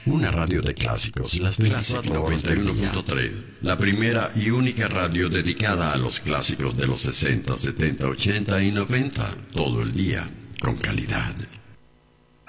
Una radio de clásicos, las Classic 91.3, la primera y única radio dedicada a los clásicos de los 60, 70, 80 y 90, todo el día, con calidad.